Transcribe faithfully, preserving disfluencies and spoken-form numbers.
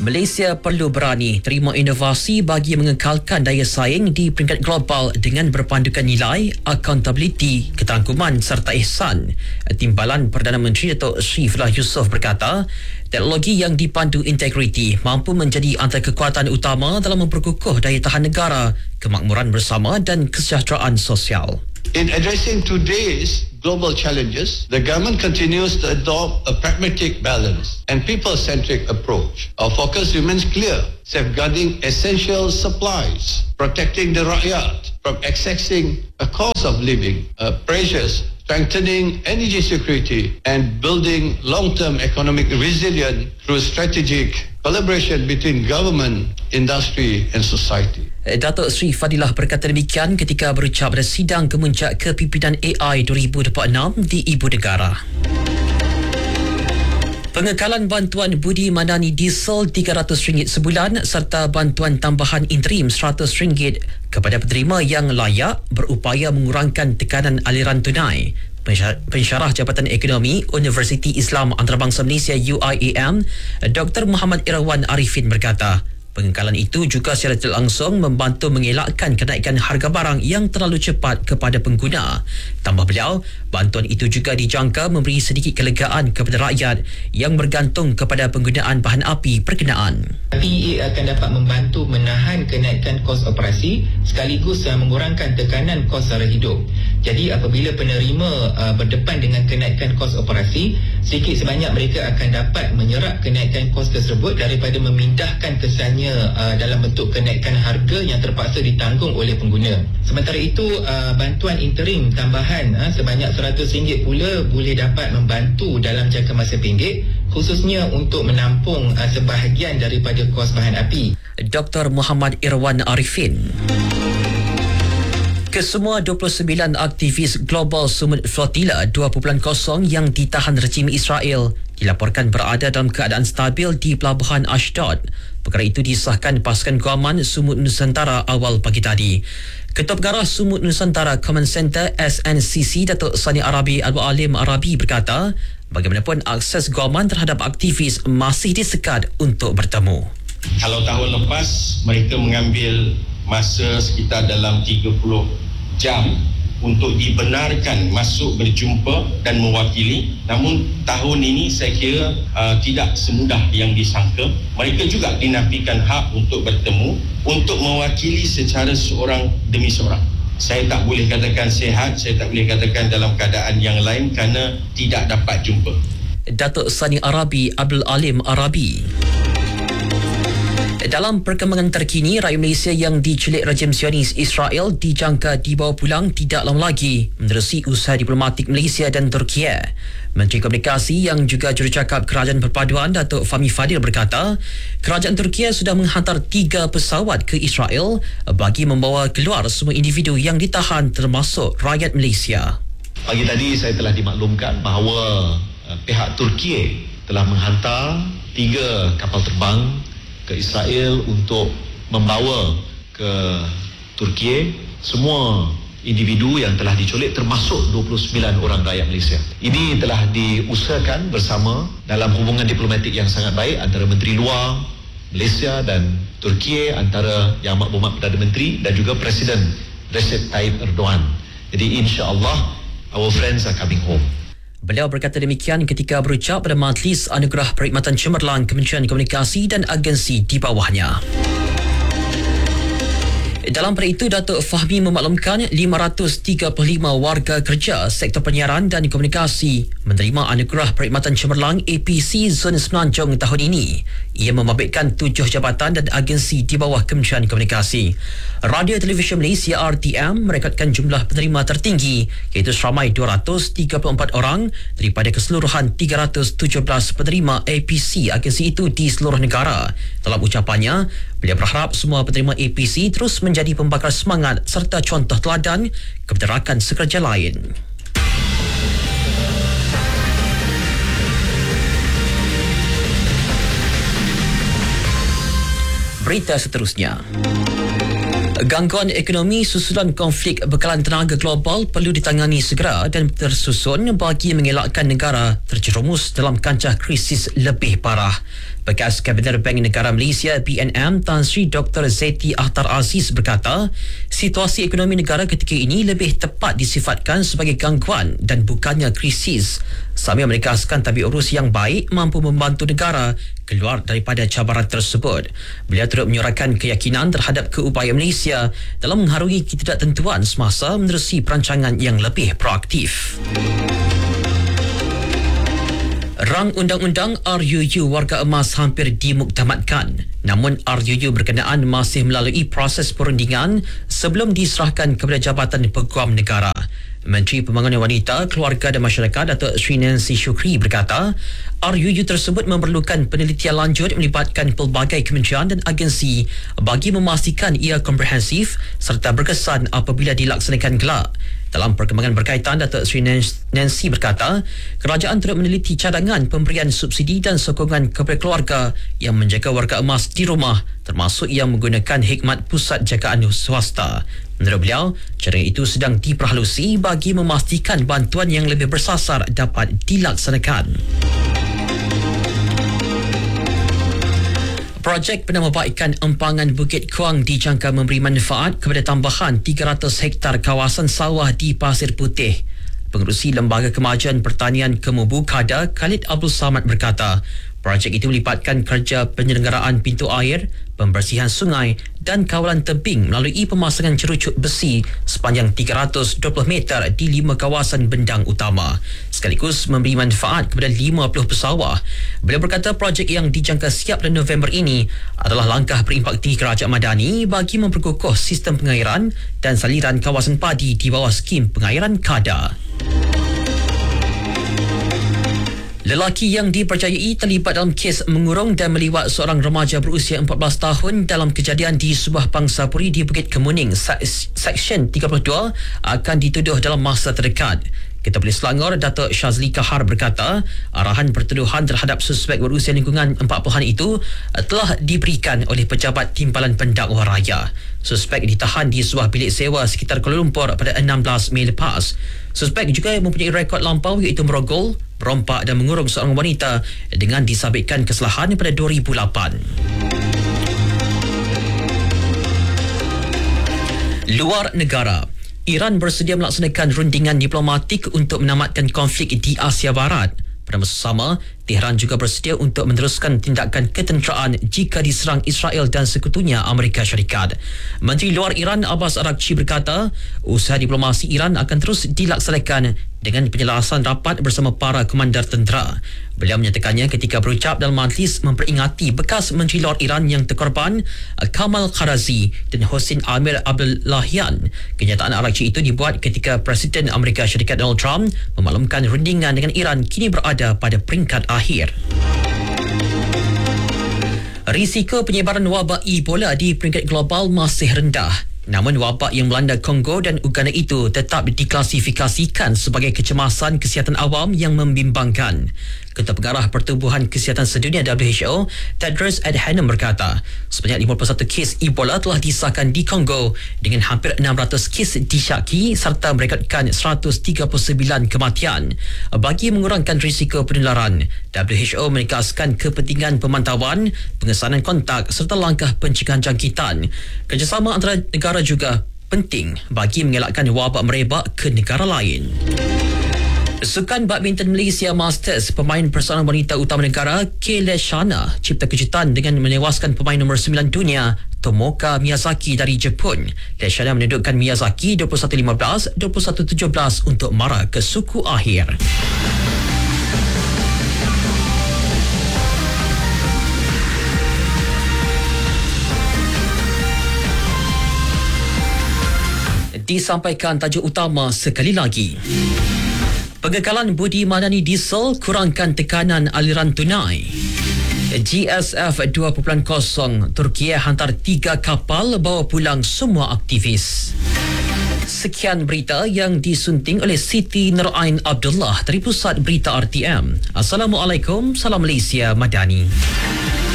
Malaysia perlu berani terima inovasi bagi mengekalkan daya saing di peringkat global dengan berpandukan nilai, accountability, ketangguman serta ihsan. Timbalan Perdana Menteri Datuk Sri Fadhil Yusof berkata, teknologi yang dipandu integriti mampu menjadi antara kekuatan utama dalam memperkukuh daya tahan negara, kemakmuran bersama dan kesejahteraan sosial. In addressing today's global challenges, the government continues to adopt a pragmatic balance and people-centric approach. Our focus remains clear: safeguarding essential supplies, protecting the rakyat from accessing a cost of living uh, pressures, strengthening energy security, and building long-term economic resilience through strategic collaboration between government, industry and society. Datuk Sri Fadilah berkata demikian ketika berucap pada sidang kemuncak kepimpinan A I dua ribu dua puluh enam di Ibu Negara. Pengekalan bantuan budi madani diesel tiga ratus ringgit sebulan serta bantuan tambahan interim seratus ringgit kepada penerima yang layak berupaya mengurangkan tekanan aliran tunai. Pensyarah Jabatan Ekonomi Universiti Islam Antarabangsa Malaysia U I A M, Doktor Muhammad Irawan Arifin berkata, pengekalan itu juga secara tidak langsung membantu mengelakkan kenaikan harga barang yang terlalu cepat kepada pengguna. Tambah beliau, bantuan itu juga dijangka memberi sedikit kelegaan kepada rakyat yang bergantung kepada penggunaan bahan api berkenaan. P E A akan dapat membantu menahan kenaikan kos operasi sekaligus uh, mengurangkan tekanan kos sara hidup. Jadi apabila penerima uh, berdepan dengan kenaikan kos operasi, sedikit sebanyak mereka akan dapat menyerap kenaikan kos tersebut daripada memindahkan kesannya uh, dalam bentuk kenaikan harga yang terpaksa ditanggung oleh pengguna. Sementara itu, uh, bantuan interim tambahan uh, sebanyak seratus ringgit pula boleh dapat membantu dalam jangka masa pendek, khususnya untuk menampung uh, sebahagian daripada kos bahan api. Doktor Muhammad Irwan Arifin. Kesemua dua puluh sembilan aktivis Global Summit Flotilla dua titik kosong yang ditahan rejim Israel dilaporkan berada dalam keadaan stabil di Pelabuhan Ashdod. Perkara itu disahkan pasukan Guaman Sumut Nusantara awal pagi tadi. Ketua Pengarah Sumut Nusantara Command Center S N C C Datuk Sani Arabi Abdul Alim Arabi berkata, bagaimanapun akses Guaman terhadap aktivis masih disekat untuk bertemu. Kalau tahun lepas mereka mengambil masa sekitar dalam tiga puluh jam untuk dibenarkan masuk berjumpa dan mewakili, namun tahun ini saya kira uh, tidak semudah yang disangka. Mereka juga dinafikan hak untuk bertemu, untuk mewakili secara seorang demi seorang. Saya tak boleh katakan sihat, saya tak boleh katakan dalam keadaan yang lain kerana tidak dapat jumpa. Datuk Sani Arabi Abdul Alim Arabi. Dalam perkembangan terkini, rakyat Malaysia yang diculik rejim Zionis Israel dijangka dibawa pulang tidak lama lagi menerusi usaha diplomatik Malaysia dan Turki. Menteri Komunikasi yang juga jurucakap Kerajaan Perpaduan Datuk Fahmi Fadil berkata, Kerajaan Turki sudah menghantar tiga pesawat ke Israel bagi membawa keluar semua individu yang ditahan termasuk rakyat Malaysia. Pagi tadi saya telah dimaklumkan bahawa uh, pihak Turki telah menghantar tiga kapal terbang ke Israel untuk membawa ke Turki semua individu yang telah diculik termasuk dua puluh sembilan orang rakyat Malaysia. Ini telah diusahakan bersama dalam hubungan diplomatik yang sangat baik antara Menteri Luar Malaysia dan Turki, antara Yang Amat Berhormat Perdana Menteri dan juga Presiden Recep Tayyip Erdogan. Jadi insya-Allah our friends are coming home. Beliau berkata demikian ketika berucap pada Majlis Anugerah Perkhidmatan Cemerlang Kementerian Komunikasi dan agensi di bawahnya. Dalam pada itu, Datuk Fahmi memaklumkan lima ratus tiga puluh lima warga kerja sektor penyiaran dan komunikasi menerima Anugerah Perkhidmatan Cemerlang A P C Zon Semenanjung tahun ini. Ia membabitkan tujuh jabatan dan agensi di bawah Kementerian Komunikasi. Radio Televisyen Malaysia R T M merekodkan jumlah penerima tertinggi iaitu seramai dua ratus tiga puluh empat orang daripada keseluruhan tiga ratus tujuh belas penerima A P C agensi itu di seluruh negara. Dalam ucapannya, beliau berharap semua penerima A P C terus menjadi pembakar semangat serta contoh teladan kepada rakan sekerja lain. Berita seterusnya. Gangguan ekonomi susulan konflik bekalan tenaga global perlu ditangani segera dan tersusun bagi mengelakkan negara terjerumus dalam kancah krisis lebih parah. Bekas Kabinet Bank Negara Malaysia B N M Tan Sri Doktor Zeti Akhtar Aziz berkata, situasi ekonomi negara ketika ini lebih tepat disifatkan sebagai gangguan dan bukannya krisis. Sambil menegaskan tabik urus yang baik mampu membantu negara keluar daripada cabaran tersebut. Beliau turut menyuarakan keyakinan terhadap keupayaan Malaysia dalam mengharungi ketidaktentuan semasa menerusi perancangan yang lebih proaktif. Rang undang-undang R U U Warga Emas hampir dimuktamadkan. Namun R U U berkenaan masih melalui proses perundingan sebelum diserahkan kepada Jabatan Peguam Negara. Menteri Pembangunan Wanita, Keluarga dan Masyarakat Datuk Sri Nancy Shukri berkata, R U U tersebut memerlukan penelitian lanjut melibatkan pelbagai kementerian dan agensi bagi memastikan ia komprehensif serta berkesan apabila dilaksanakan kelak. Dalam perkembangan berkaitan, Datuk Sri Nancy berkata, kerajaan turut meneliti cadangan pemberian subsidi dan sokongan kepada keluarga yang menjaga warga emas di rumah, termasuk yang menggunakan khidmat pusat jagaan swasta. Menurut beliau, cara itu sedang diperhalusi bagi memastikan bantuan yang lebih bersasar dapat dilaksanakan. Projek penambahbaikan empangan Bukit Kuang dijangka memberi manfaat kepada tambahan tiga ratus hektar kawasan sawah di Pasir Putih. Pengerusi Lembaga Kemajuan Pertanian Kemubu Kada, Khalid Abdul Samad berkata, projek itu melibatkan kerja penyelenggaraan pintu air, pembersihan sungai dan kawalan tebing melalui pemasangan cerucuk besi sepanjang tiga ratus dua puluh meter di lima kawasan bendang utama, sekaligus memberi manfaat kepada lima puluh pesawah. Beliau berkata projek yang dijangka siap pada November ini adalah langkah berimpak tinggi Kerajaan Madani bagi memperkukuh sistem pengairan dan saliran kawasan padi di bawah skim pengairan Kada. Lelaki yang dipercayai terlibat dalam kes mengurung dan meliwat seorang remaja berusia empat belas tahun dalam kejadian di sebuah pangsapuri di Bukit Kemuning, Seksyen tiga puluh dua akan dituduh dalam masa terdekat. Ketua Polis Selangor, Datuk Shazli Kahar berkata, arahan pertuduhan terhadap suspek berusia lingkungan empat puluhan itu telah diberikan oleh Pejabat Timbalan Pendakwa Raya. Suspek ditahan di sebuah bilik sewa sekitar Kuala Lumpur pada enam belas Mei lepas. Suspek juga mempunyai rekod lampau iaitu merogol, merompak dan mengurung seorang wanita dengan disabitkan kesalahan pada dua ribu lapan. Luar negara, Iran bersedia melaksanakan rundingan diplomatik untuk menamatkan konflik di Asia Barat. Pada masa sama, Tehran juga bersedia untuk meneruskan tindakan ketenteraan jika diserang Israel dan sekutunya Amerika Syarikat. Menteri Luar Iran Abbas Araghchi berkata, usaha diplomasi Iran akan terus dilaksanakan dengan penyelarasan rapat bersama para komandar tentera. Beliau menyatakannya ketika berucap dalam majlis memperingati bekas Menteri Luar Iran yang terkorban, Kamal Kharazi dan Hossein Amir Abdullahian. Kenyataan Araghchi itu dibuat ketika Presiden Amerika Syarikat Donald Trump memaklumkan rundingan dengan Iran kini berada pada peringkat akhir. Risiko penyebaran wabak Ebola di peringkat global masih rendah. Namun wabak yang melanda Kongo dan Uganda itu tetap diklasifikasikan sebagai kecemasan kesihatan awam yang membimbangkan. Ketua Pengarah Pertubuhan Kesihatan Sedunia W H O, Tedros Adhanom berkata, sebanyak lima puluh satu kes Ebola telah disahkan di Kongo dengan hampir enam ratus kes disyaki serta merekodkan seratus tiga puluh sembilan kematian. Bagi mengurangkan risiko penularan, W H O menegaskan kepentingan pemantauan, pengesanan kontak serta langkah pencegahan jangkitan. Kerjasama antara negara juga penting bagi mengelakkan wabak merebak ke negara lain. Sukan Badminton Malaysia Masters, pemain persoalan wanita utama negara Kei Leshana cipta kejutan dengan menewaskan pemain nombor sembilan dunia Tomoka Miyazaki dari Jepun. Leshana menundukkan Miyazaki dua puluh satu lima belas, dua puluh satu tujuh belas untuk mara ke suku akhir. Disampaikan tajuk utama sekali lagi. Pengekalan budi madani diesel kurangkan tekanan aliran tunai. G S F dua titik kosong, Turki hantar tiga kapal bawa pulang semua aktivis. Sekian berita yang disunting oleh Siti Nurain Abdullah dari Pusat Berita R T M. Assalamualaikum, salam Malaysia Madani.